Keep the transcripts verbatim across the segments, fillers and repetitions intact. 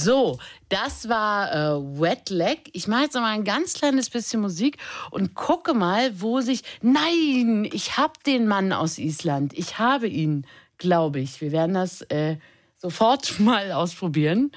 So, das war äh, Wet Leg. Ich mache jetzt noch mal ein ganz kleines bisschen Musik und gucke mal, wo sich... Nein, ich habe den Mann aus Island. Ich habe ihn, glaube ich. Wir werden das äh, sofort mal ausprobieren.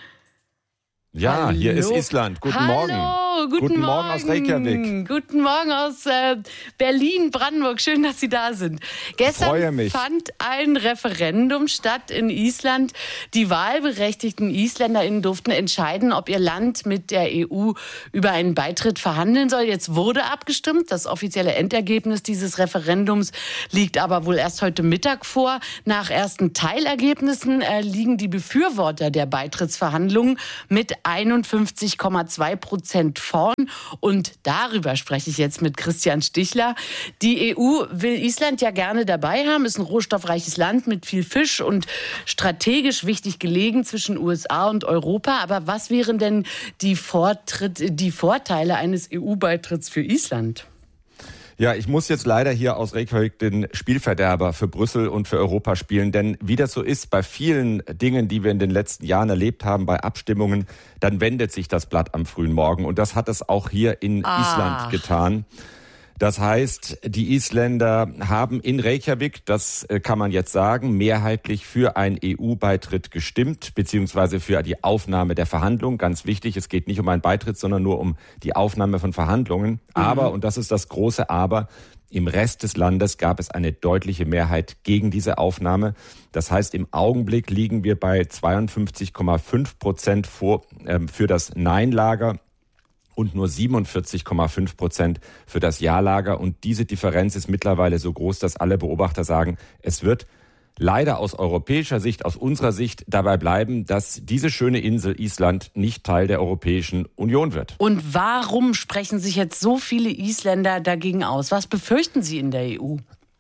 Ja, Hallo. Hier ist Island. Guten Hallo, Morgen. Guten, guten Morgen. Morgen aus Reykjavik. Guten Morgen aus äh, Berlin, Brandenburg. Schön, dass Sie da sind. Gestern Freue mich. fand ein Referendum statt in Island. Die wahlberechtigten IsländerInnen durften entscheiden, ob ihr Land mit der E U über einen Beitritt verhandeln soll. Jetzt wurde abgestimmt. Das offizielle Endergebnis dieses Referendums liegt aber wohl erst heute Mittag vor. Nach ersten Teilergebnissen äh, liegen die Befürworter der Beitrittsverhandlungen mit einundfünfzig Komma zwei Prozent vorn. Und darüber spreche ich jetzt mit Christian Stichler. Die E U will Island ja gerne dabei haben. Ist ein rohstoffreiches Land mit viel Fisch und strategisch wichtig gelegen zwischen U S A und Europa. Aber was wären denn die, Vortritt, die Vorteile eines E U-Beitritts für Island? Ja, ich muss jetzt leider hier aus Reykjavik den Spielverderber für Brüssel und für Europa spielen. Denn wie das so ist bei vielen Dingen, die wir in den letzten Jahren erlebt haben, bei Abstimmungen, dann wendet sich das Blatt am frühen Morgen. Und das hat es auch hier in Ach. Island getan. Das heißt, die Isländer haben in Reykjavik, das kann man jetzt sagen, mehrheitlich für einen E U-Beitritt gestimmt, beziehungsweise für die Aufnahme der Verhandlungen. Ganz wichtig, es geht nicht um einen Beitritt, sondern nur um die Aufnahme von Verhandlungen. Aber, und das ist das große Aber, im Rest des Landes gab es eine deutliche Mehrheit gegen diese Aufnahme. Das heißt, im Augenblick liegen wir bei zweiundfünfzig Komma fünf Prozent vor, äh, für das Nein-Lager und nur siebenundvierzig Komma fünf Prozent für das Ja-Lager. Und diese Differenz ist mittlerweile so groß, dass alle Beobachter sagen, es wird leider aus europäischer Sicht, aus unserer Sicht dabei bleiben, dass diese schöne Insel Island nicht Teil der Europäischen Union wird. Und warum sprechen sich jetzt so viele Isländer dagegen aus? Was befürchten sie in der E U?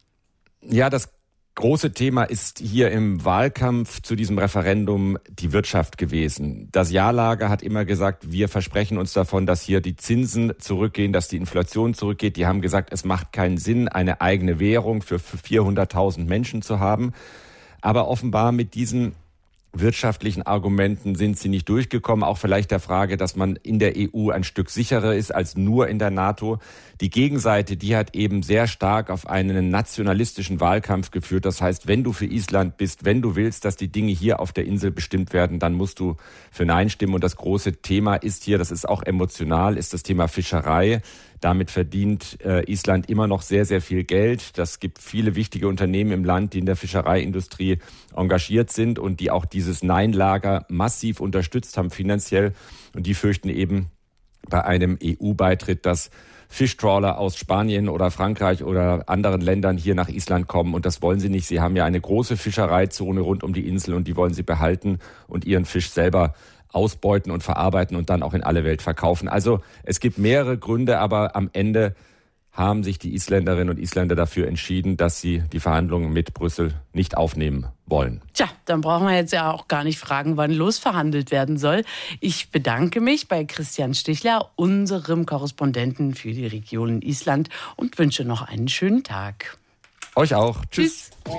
Ja, das große Thema ist hier im Wahlkampf zu diesem Referendum die Wirtschaft gewesen. Das Ja-Lager hat immer gesagt, wir versprechen uns davon, dass hier die Zinsen zurückgehen, dass die Inflation zurückgeht. Die haben gesagt, es macht keinen Sinn, eine eigene Währung für vierhunderttausend Menschen zu haben. Aber offenbar mit diesen wirtschaftlichen Argumenten sind sie nicht durchgekommen. Auch vielleicht der Frage, dass man in der E U ein Stück sicherer ist als nur in der NATO. Die Gegenseite, die hat eben sehr stark auf einen nationalistischen Wahlkampf geführt. Das heißt, wenn du für Island bist, wenn du willst, dass die Dinge hier auf der Insel bestimmt werden, dann musst du für Nein stimmen. Und das große Thema ist hier, das ist auch emotional, ist das Thema Fischerei. Damit verdient äh, Island immer noch sehr, sehr viel Geld. Das gibt viele wichtige Unternehmen im Land, die in der Fischereiindustrie engagiert sind und die auch dieses Nein-Lager massiv unterstützt haben finanziell. Und die fürchten eben bei einem E U-Beitritt, dass Fischtrawler aus Spanien oder Frankreich oder anderen Ländern hier nach Island kommen. Und das wollen sie nicht. Sie haben ja eine große Fischereizone rund um die Insel und die wollen sie behalten und ihren Fisch selber ausbeuten und verarbeiten und dann auch in alle Welt verkaufen. Also es gibt mehrere Gründe, aber am Ende haben sich die Isländerinnen und Isländer dafür entschieden, dass sie die Verhandlungen mit Brüssel nicht aufnehmen wollen. Tja, dann brauchen wir jetzt ja auch gar nicht fragen, wann losverhandelt werden soll. Ich bedanke mich bei Christian Stichler, unserem Korrespondenten für die Region Island, und wünsche noch einen schönen Tag. Euch auch. Tschüss. Tschüss.